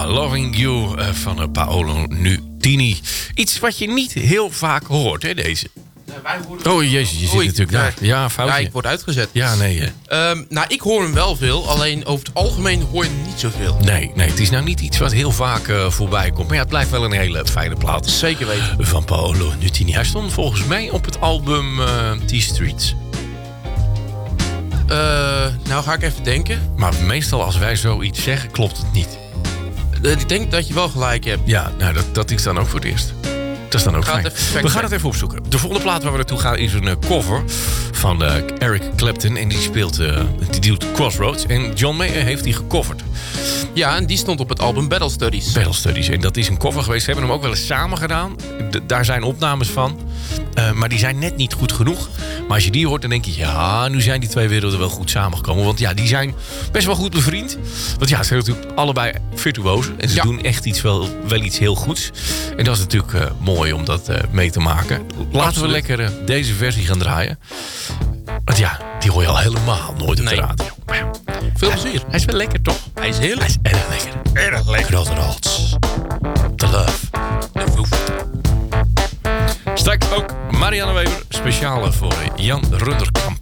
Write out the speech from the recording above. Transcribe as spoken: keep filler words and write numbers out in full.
Loving You uh, van uh, Paolo Nutini. Iets wat je niet heel vaak hoort, hè, deze. Nee, wij horen... Oh jezus, je zit Oei, natuurlijk daar. Ja, foutje. Ja, ik word uitgezet. Ja, nee. Uh. Um, nou, ik hoor hem wel veel. Alleen over het algemeen hoor je hem niet zoveel. Nee, nee, het is nou niet iets wat heel vaak uh, voorbij komt. Maar ja, het blijft wel een hele fijne plaat. Zeker weten. Van Paolo Nutini. Hij stond volgens mij op het album uh, T-Streets. Uh, nou, ga ik even denken. Maar meestal als wij zoiets zeggen, klopt het niet. Uh, ik denk dat je wel gelijk hebt. Ja, nou, dat, dat is dan ook voor het eerst. Dat is dan ook Ga fijn. even, we gaan het even opzoeken. De volgende plaat waar we naartoe gaan is een uh, cover van uh, Eric Clapton. En die speelt, uh, die doet Crossroads. En John Mayer heeft die gecoverd. Ja, en die stond op het album Battle Studies. Battle Studies. En dat is een cover geweest. Ze hebben hem ook wel eens samen gedaan. D- daar zijn opnames van. Uh, maar die zijn net niet goed genoeg. Maar als je die hoort, dan denk je... ja, nu zijn die twee werelden wel goed samengekomen. Want ja, die zijn best wel goed bevriend. Want ja, ze zijn natuurlijk allebei virtuozen. En ze ja. doen echt iets wel, wel iets heel goeds. En dat is natuurlijk uh, mooi om dat uh, mee te maken. Laten Absoluut. we lekker uh, deze versie gaan draaien. Want ja, die hoor je al helemaal nooit op nee. de radio. Maar ja, Veel plezier. hij is wel lekker, toch? Hij is heerlijk. Hij is erg lekker. Erg lekker. Grote rots. The Love. De voef. Straks ook Marianne Weber, speciale voor Jan Runderkamp.